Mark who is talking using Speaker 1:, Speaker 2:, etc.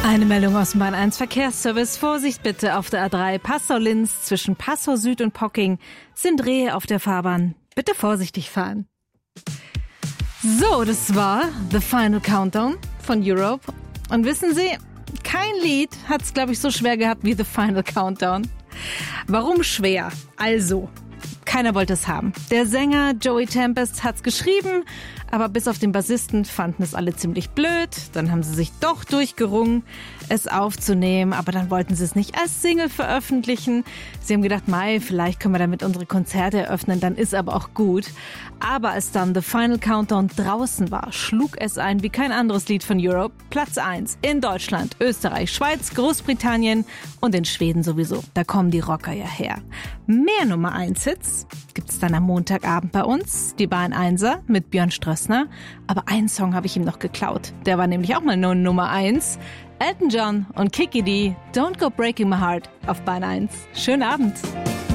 Speaker 1: Eine Meldung aus dem Bahn 1 Verkehrsservice. Vorsicht bitte auf der A3 Passau-Linz zwischen Passau Süd und Pocking sind Rehe auf der Fahrbahn. Bitte vorsichtig fahren. So, das war The Final Countdown von Europe. Und wissen Sie, kein Lied hat es, glaube ich, so schwer gehabt wie The Final Countdown. Warum schwer? Also, keiner wollte es haben. Der Sänger Joey Tempest hat's geschrieben, aber bis auf den Bassisten fanden es alle ziemlich blöd. Dann haben sie sich doch durchgerungen, es aufzunehmen, aber dann wollten sie es nicht als Single veröffentlichen. Sie haben gedacht, vielleicht können wir damit unsere Konzerte eröffnen, dann ist aber auch gut. Aber als dann The Final Countdown draußen war, schlug es ein wie kein anderes Lied von Europe. Platz 1 in Deutschland, Österreich, Schweiz, Großbritannien und in Schweden sowieso. Da kommen die Rocker ja her. Mehr Nummer 1 Hits gibt's dann am Montagabend bei uns. Die Bahn 1er mit Björn Strössner. Aber einen Song habe ich ihm noch geklaut. Der war nämlich auch mal nur Nummer 1. Elton John und Kiki D, Don't Go Breaking My Heart auf Bahn 1. Schönen Abend.